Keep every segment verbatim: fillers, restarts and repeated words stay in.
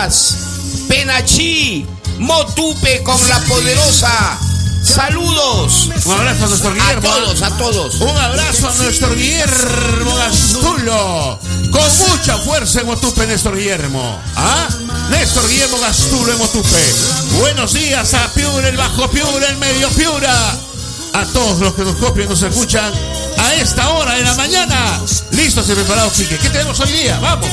días, Penachí, Motupe con la poderosa. Saludos. Un abrazo a nuestro Guillermo. A todos, a todos. Un abrazo a nuestro Guillermo Gastulo. Con mucha fuerza en Motupe, Néstor Guillermo. ¿Ah? Néstor Guillermo Gastulo en Motupe. Buenos días a Piura, el Bajo Piura, el Medio Piura. A todos los que nos copian, nos escuchan a esta hora de la mañana. Listos y preparados, Quique. ¿Qué tenemos hoy día? Vamos.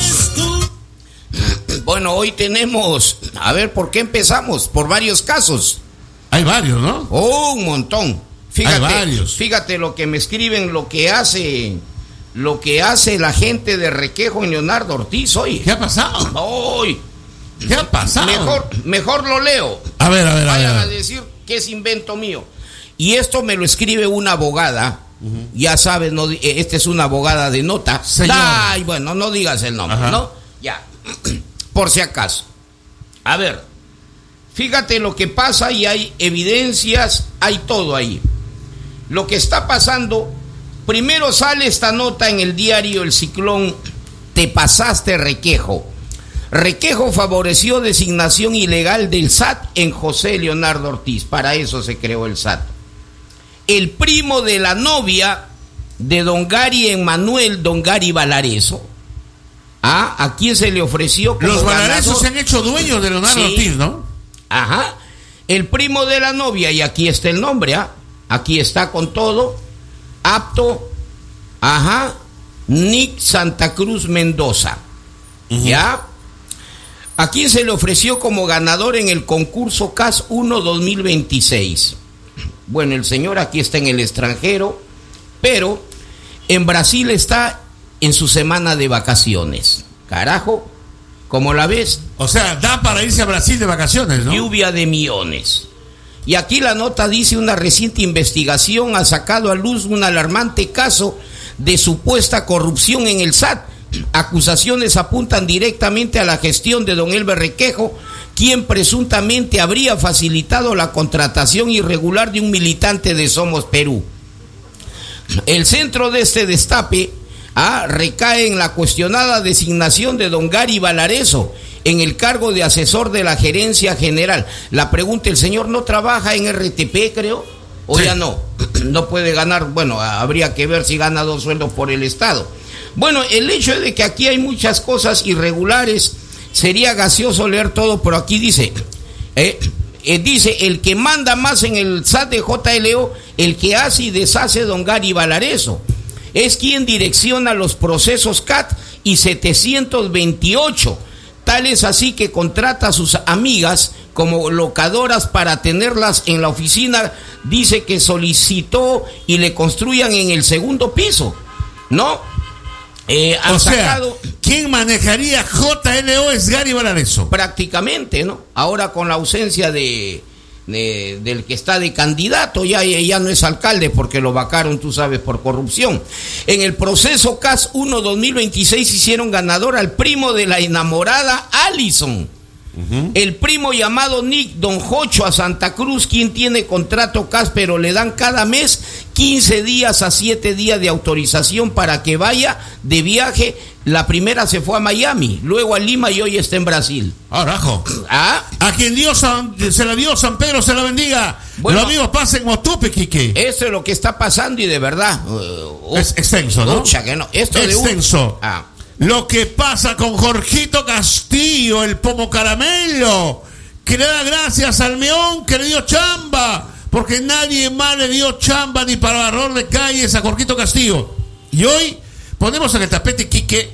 Bueno, hoy tenemos, a ver, ¿por qué empezamos? Por varios casos. Hay varios, ¿no? Oh, un montón. Fíjate, Hay varios. Fíjate lo que me escriben, lo que hace, lo que hace la gente de Requejo en Leonardo Ortiz hoy. ¿Qué ha pasado? Hoy. ¿Qué ha pasado? Mejor, mejor lo leo. A ver, a ver, a ver. Vayan a decir que es invento mío. Y esto me lo escribe una abogada. Uh-huh. Ya sabes, no, esta es una abogada de nota. Señor. Ay, bueno, no digas el nombre, ajá, ¿no? Ya. Por si acaso. A ver. Fíjate lo que pasa y hay evidencias, hay todo ahí. Lo que está pasando, primero sale esta nota en el diario El Ciclón, te pasaste Requejo. Requejo favoreció designación ilegal del S A T en José Leonardo Ortiz, para eso se creó el S A T. El primo de la novia de don Gary Emmanuel, don Gary Valareso, ¿ah? ¿A quién se le ofreció como Los Valaresos ganador? Se han hecho dueños de Leonardo sí. Ortiz, ¿no? Ajá, el primo de la novia, y aquí está el nombre, ¿ah? Aquí está con todo, apto, ajá, Nick Santa Cruz Mendoza, uh-huh. ¿Ya? ¿A quién se le ofreció como ganador en el concurso C A S uno dos mil veintiséis? Bueno, el señor aquí está en el extranjero, pero en Brasil está en su semana de vacaciones, carajo. ¿Cómo la ves? O sea, da para irse a Brasil de vacaciones, ¿no? Lluvia de millones. Y aquí la nota dice, una reciente investigación ha sacado a luz un alarmante caso de supuesta corrupción en el S A T. Acusaciones apuntan directamente a la gestión de don Elber Requejo, quien presuntamente habría facilitado la contratación irregular de un militante de Somos Perú. El centro de este destape Ah, recae en la cuestionada designación de don Gary Valareso en el cargo de asesor de la gerencia general. La pregunta, ¿el señor no trabaja en R T P, creo? ¿O sí. ya no? No puede ganar, bueno, habría que ver si gana dos sueldos por el Estado. Bueno, el hecho de que aquí hay muchas cosas irregulares, sería gaseoso leer todo, pero aquí dice, eh, eh, dice, el que manda más en el S A T de J L O, el que hace y deshace don Gary Valareso. Es quien direcciona los procesos C A T y setecientos veintiocho. Tal es así que contrata a sus amigas como locadoras para tenerlas en la oficina. Dice que solicitó y le construyan en el segundo piso, ¿no? Eh, han o sea, sacado... ¿quién manejaría J L O es Gary Valareso? Prácticamente, ¿no? Ahora con la ausencia de... De, del que está de candidato, ya, ya no es alcalde porque lo vacaron, tú sabes, por corrupción. En el proceso C A S uno dos mil veintiséis hicieron ganador al primo de la enamorada Allison. Uh-huh. El primo llamado Nick, don Jocho a Santa Cruz, quien tiene contrato C A S, pero le dan cada mes quince días a siete días de autorización para que vaya de viaje. La primera se fue a Miami, luego a Lima y hoy está en Brasil. Arajo. ¿Ah? A quien Dios se la dio, San Pedro se la bendiga. Bueno, lo mismo pasa en Motupe, Quique. Esto es lo que está pasando y de verdad. Uh, es extenso, ¿no? Ucha, que no. Esto extenso. De un... ah. Lo que pasa con Jorgito Castillo, el pomo caramelo, que le da gracias al meón que le dio chamba, porque nadie más le dio chamba ni para barrer de calles a Jorgito Castillo. Y hoy ponemos en el tapete, Quique,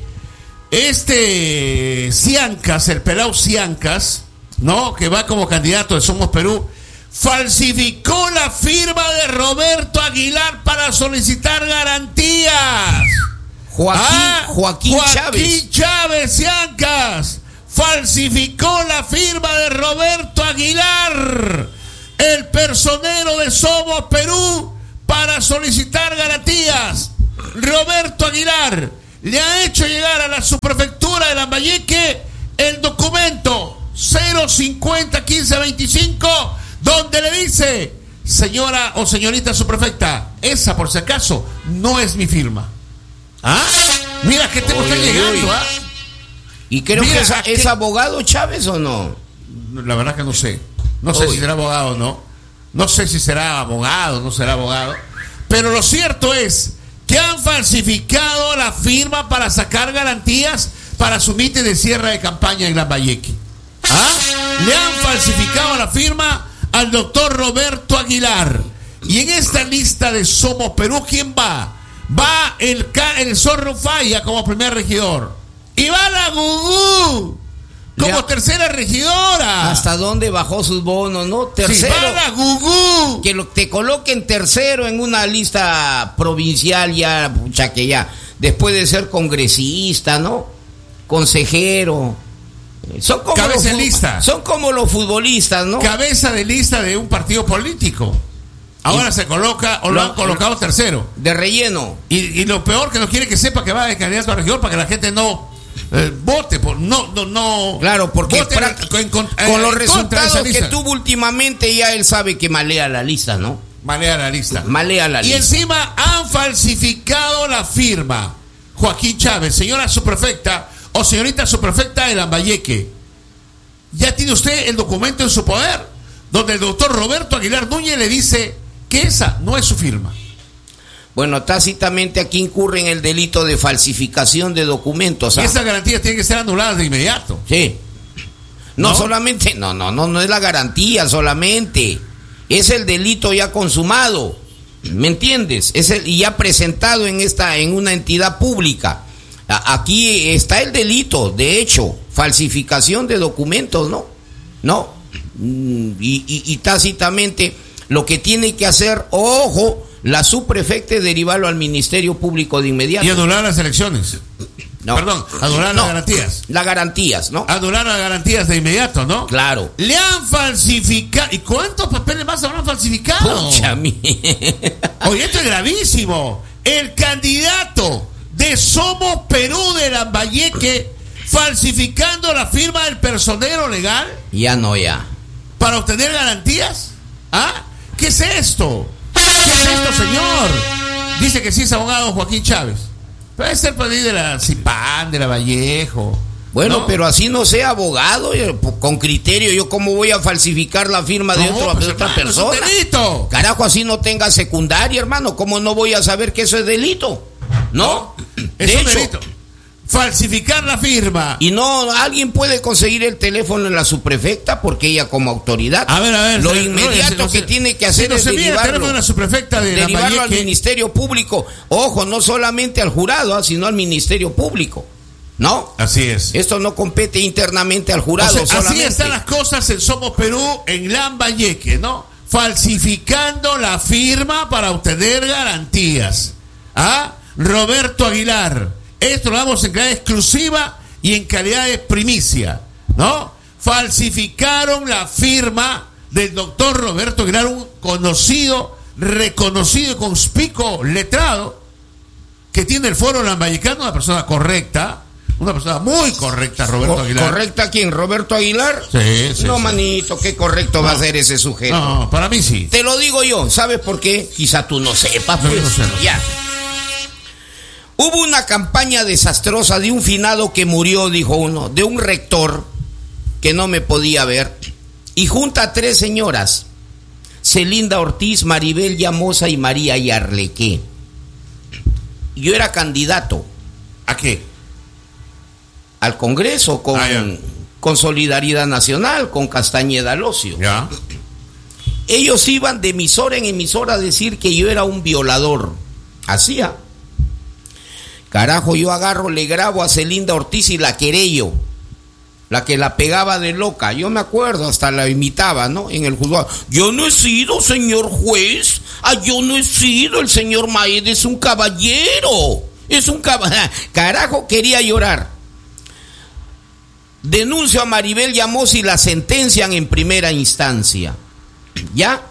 este Ciancas, el pelao Ciancas, ¿no? Que va como candidato de Somos Perú, falsificó la firma de Roberto Aguilar para solicitar garantías. Joaquín, ah, Joaquín, Joaquín Chávez. Chávez Ciancas falsificó la firma de Roberto Aguilar, el personero de Somos Perú, para solicitar garantías. Roberto Aguilar le ha hecho llegar a la subprefectura de Lambayeque el documento cero cincuenta quince veinticinco, donde le dice: señora o señorita subprefecta, esa por si acaso no es mi firma. ¿Ah? Mira que te están llegando, ¿ah? Y creo Mira, que es, aquí... es abogado Chávez o no. La verdad que no sé. No sé Uy. si será abogado o no. No sé si será abogado o no será abogado. Pero lo cierto es que han falsificado la firma para sacar garantías para su mitin de cierre de campaña en Lambayeque. ¿Ah? Le han falsificado la firma al doctor Roberto Aguilar. Y en esta lista de Somos Perú, ¿quién va? Va el, el Zorro Falla como primer regidor. Y va la Gugú como Ya. tercera regidora. ¿Hasta dónde bajó sus bonos, no? Sí, Tercero. va la Gugú. Que lo, te coloquen tercero en una lista provincial ya, pucha, que ya, después de ser congresista, ¿no? Consejero. Son como Cabeza los, de lista. Son como los futbolistas, ¿no? Cabeza de lista de un partido político. Ahora Y- se coloca, o lo, lo- han colocado tercero. De relleno. Y, y lo peor que no quiere que sepa que va de candidato a regidor para que la gente no eh, vote. Por, no, no, no. Claro, porque vote pra- en- en- con, con eh, los en contra de esa resultados que lista. tuvo últimamente, ya él sabe que malea la lista, ¿no? Malea la lista. Malea la Y lista. encima han falsificado la firma. Joaquín Chávez, señora subprefecta o señorita subprefecta de Lambayeque. Ya tiene usted el documento en su poder, donde el doctor Roberto Aguilar Núñez le dice que esa no es su firma. Bueno, tácitamente aquí incurre en el delito de falsificación de documentos. Y ¿ah? esas garantías tienen que ser anuladas de inmediato. Sí. No, ¿No? solamente, no, no, no, no es la garantía solamente. Es el delito ya consumado. ¿Me entiendes? Es el, y ya presentado en esta, en una entidad pública. A, aquí está el delito, de hecho, falsificación de documentos, ¿no? No. Mm, Y, y, y tácitamente lo que tiene que hacer, ojo, la subprefecta es derivarlo al Ministerio Público de inmediato. Y anular las elecciones. No. Perdón, anular No, las garantías. Las garantías, ¿no? Anular las garantías de inmediato, ¿no? Claro. Le han falsificado. ¿Y cuántos papeles más habrán falsificado? Pucha, mi- Oye, esto es gravísimo. El candidato de Somos Perú de Lambayeque falsificando la firma del personero legal Ya no, ya. para obtener garantías. ¿Ah? ¿Qué es esto? ¿Qué es esto, señor? Dice que sí es abogado Joaquín Chávez. Puede ser por ahí de la Cipán, de la Vallejo. Bueno, ¿no? pero así no sea abogado, eh, con criterio. Yo cómo voy a falsificar la firma de, No, otro, pues, de otra hermano, persona. es un delito. Carajo, así no tenga secundaria, hermano. ¿Cómo no voy a saber que eso es delito? ¿No? Es De un hecho, delito. Falsificar la firma. y no, alguien puede conseguir el teléfono en la subprefecta porque ella como autoridad. A ver, a ver. Lo se- inmediato no, no, que se- tiene que si hacer no es se mira el derivarlo. teléfono de la subprefecta de Derivarlo al Lambayeque. Ministerio Público. Ojo, no solamente al jurado, ah, sino al Ministerio Público. ¿No? Así es. Esto no compete internamente al jurado. O sea, así solamente. están las cosas en Somos Perú, en Lambayeque, ¿no? Falsificando la firma para obtener garantías. ¿Ah? Roberto Aguilar. Esto lo damos en calidad exclusiva y en calidad de primicia, ¿no? Falsificaron la firma del doctor Roberto Aguilar, un conocido, reconocido y conspicuo letrado que tiene el Foro Lambayecano, una persona correcta, una persona muy correcta, Roberto Co- Aguilar. ¿Correcta quién? ¿Roberto Aguilar? Sí, sí, No, sí. manito, qué correcto va a ser ese sujeto. No, para mí sí. Te lo digo yo, ¿sabes por qué? Quizá tú no sepas, No, pues. no sé, no sé. Ya. Hubo una campaña desastrosa de un finado que murió, dijo uno, de un rector que no me podía ver, y junta a tres señoras, Celinda Ortiz, Maribel Llamosa y María Yarlequé. Yo era candidato ¿A qué? al Congreso con, Ah, ya. con Solidaridad Nacional, con Castañeda Locio. Ya. Ellos iban de emisora en emisora a decir que yo era un violador. Hacía. Carajo, yo agarro, le grabo a Celinda Ortiz y la querello. La que la pegaba de loca. Yo me acuerdo, hasta la imitaba, ¿no? En el juzgado. Yo no he sido, señor juez. Ah, yo no he sido. El señor Maed es un caballero. Es un caballero. Carajo, quería llorar. Denuncio a Maribel Llamosa y la sentencian en primera instancia. ¿Ya?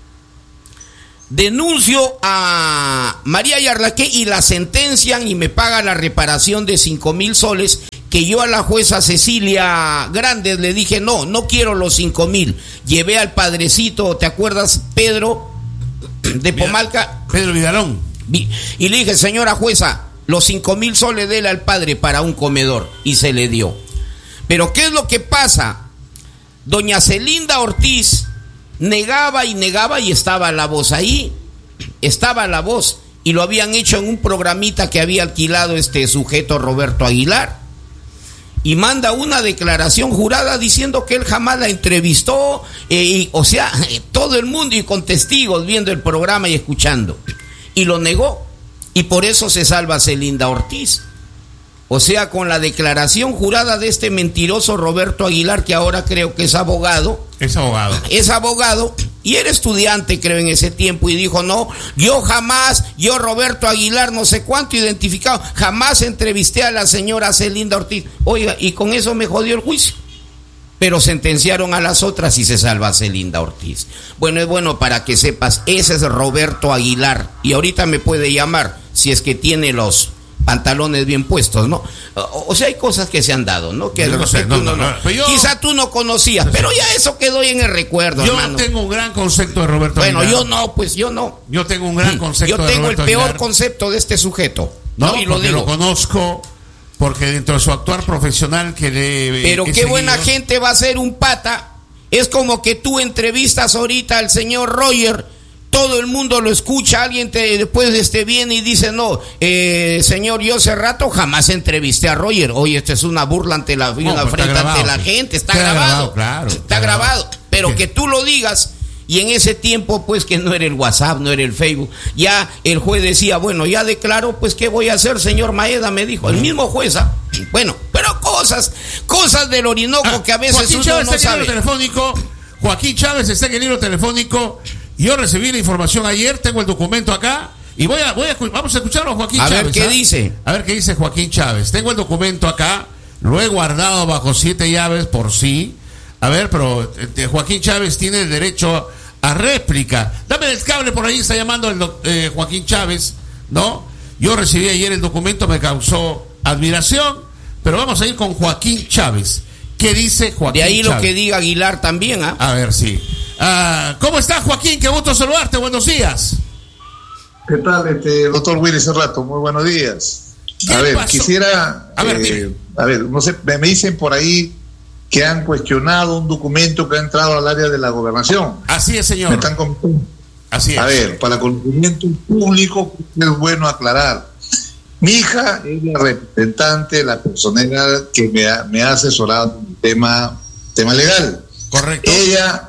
Denuncio a María Yarlaqué y la sentencian y me paga la reparación de cinco mil soles, que yo a la jueza Cecilia Grandes le dije, no, no quiero los cinco mil. Llevé al padrecito, ¿te acuerdas, Pedro, de Pomalca? Pedro Vidalón. Y le dije, señora jueza, los cinco mil soles déle al padre para un comedor. Y se le dio. Pero ¿qué es lo que pasa? Doña Celinda Ortiz negaba y negaba y estaba la voz ahí, estaba la voz, y lo habían hecho en un programita que había alquilado este sujeto Roberto Aguilar, y manda una declaración jurada diciendo que él jamás la entrevistó, eh, y, o sea, todo el mundo y con testigos viendo el programa y escuchando, y lo negó, y por eso se salva Celinda Ortiz. O sea, con la declaración jurada de este mentiroso Roberto Aguilar, que ahora creo que es abogado. Es abogado. Es abogado, y era estudiante, creo, en ese tiempo, y dijo, no, yo jamás, yo Roberto Aguilar, no sé cuánto identificado, jamás entrevisté a la señora Celinda Ortiz. Oiga, y con eso me jodió el juicio. Pero sentenciaron a las otras y se salva Celinda Ortiz. Bueno, es bueno para que sepas, ese es Roberto Aguilar, y ahorita me puede llamar, si es que tiene los pantalones bien puestos, ¿no? O, o sea, hay cosas que se han dado, ¿no? Que, no sé, que no, tú no, no, no. no. Yo, quizá tú no conocías, no sé. Pero ya eso quedó ahí en el recuerdo, yo hermano. Yo tengo un gran concepto de Roberto bueno, Aguilar. Bueno, yo no, pues yo no. Yo tengo un gran concepto yo de tengo Roberto el peor Aguilar. concepto de este sujeto. No, no y lo digo. Lo conozco, porque dentro de su actuar profesional que le... Pero qué seguido. Buena gente va a ser un pata. Es como que tú entrevistas ahorita al señor Roger, todo el mundo lo escucha, alguien te después este viene y dice, no, eh, señor, yo hace rato jamás entrevisté a Roger. Oye, esto es una burla ante la, no, una frente ante la gente, está grabado, grabado claro, está, está grabado, grabado. Pero ¿Qué? Que tú lo digas, y en ese tiempo, pues, que no era el WhatsApp, no era el Facebook, ya el juez decía, bueno, ya declaró, pues, ¿qué voy a hacer, señor Maeda? Me dijo, el mismo juez, ¿ah? Bueno, pero cosas, cosas del Orinoco ah, que a veces Joaquín uno Chávez no está en el sabe. libro telefónico, Joaquín Chávez está en el libro telefónico. Yo recibí la información ayer, tengo el documento acá y voy a, voy a vamos a escucharlo a Joaquín a Chávez. A ver qué ¿ah? dice. A ver qué dice Joaquín Chávez. Tengo el documento acá, lo he guardado bajo siete llaves por sí. A ver, pero eh, Joaquín Chávez tiene el derecho a réplica. Dame el cable, por ahí está llamando el eh, Joaquín Chávez, ¿no? Yo recibí ayer el documento, me causó admiración, pero vamos a ir con Joaquín Chávez. ¿Qué dice Joaquín De ahí Chávez? Lo que diga Aguilar también, ¿ah? A ver, sí. Uh, ¿Cómo estás, Joaquín? Qué gusto saludarte. Buenos días. ¿Qué tal, este doctor Willy Cerrato? Muy buenos días. A ver, pasó? quisiera... A ver, eh, a ver, no sé, me dicen por ahí que han cuestionado un documento que ha entrado al área de la gobernación. Así es, señor. Me están comentando. Así es. A ver, para conocimiento público es bueno aclarar. Mi hija es la representante, la personera que me ha, me ha asesorado en el tema, tema legal. Correcto. Ella,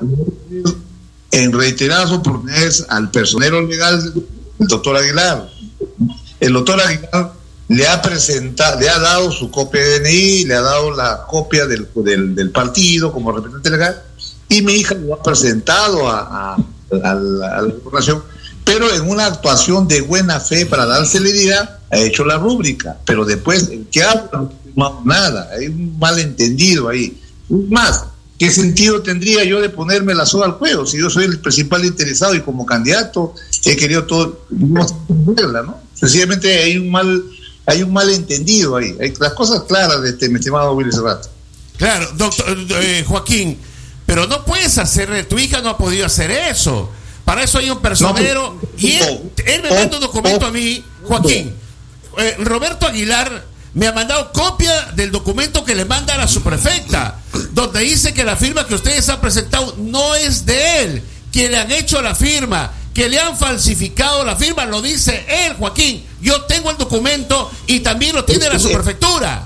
en reiteradas oportunidades, al personero legal, el doctor Aguilar, el doctor Aguilar le ha presentado, le ha dado su copia de D N I, le ha dado la copia del, del, del partido como representante legal, y mi hija lo ha presentado a, a, a, la, a la gobernación, pero en una actuación de buena fe para dar celeridad, ha hecho la rúbrica, pero después el que habla no ha firmado nada, hay un malentendido ahí. Más, ¿qué sentido tendría yo de ponerme la soga al cuello si yo soy el principal interesado y como candidato he querido todo, no, ¿no? Sencillamente hay un mal, hay un malentendido ahí, hay las cosas claras de este, mi estimado Willy Cerrato. Claro, doctor eh, Joaquín, pero no puedes hacer, tu hija no ha podido hacer eso. Para eso hay un personero, no, y él, él me manda un documento a mí, Joaquín. Eh, Roberto Aguilar me ha mandado copia del documento que le manda a la subprefecta, donde dice que la firma que ustedes han presentado no es de él, que le han hecho la firma, que le han falsificado la firma, lo dice él, Joaquín. Yo tengo el documento y también lo tiene la subprefectura.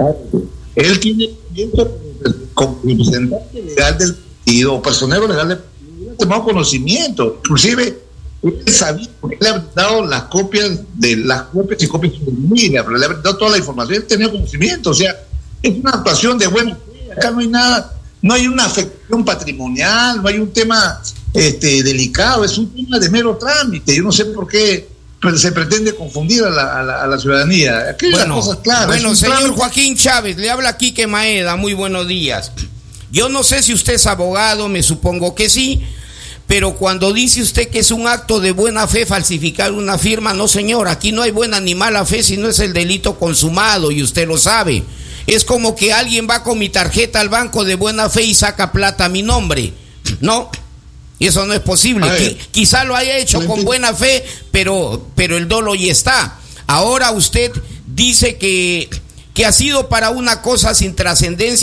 Él tiene como representante legal del partido, personero legal del partido, ha tomado conocimiento, inclusive él sabía, porque le ha dado las copias de las copias y copias de familia, pero le ha dado toda la información, él tenía conocimiento, o sea, es una actuación de buena fe, acá no hay nada, no hay una afectación patrimonial, no hay un tema este delicado, es un tema de mero trámite, yo no sé por qué se pretende confundir a la, a la, a la ciudadanía. Aquí hay bueno, las cosas claras. Bueno, señor trámite. Joaquín Chávez, le habla Quique Maeda, muy buenos días. Yo no sé si usted es abogado, me supongo que sí, pero cuando dice usted que es un acto de buena fe falsificar una firma, no señor, aquí no hay buena ni mala fe, sino es el delito consumado y usted lo sabe. Es como que alguien va con mi tarjeta al banco de buena fe y saca plata a mi nombre, ¿no? Y eso no es posible. Qu- quizá lo haya hecho con buena fe, pero, pero el dolo ya está. Ahora usted dice que, que ha sido para una cosa sin trascendencia.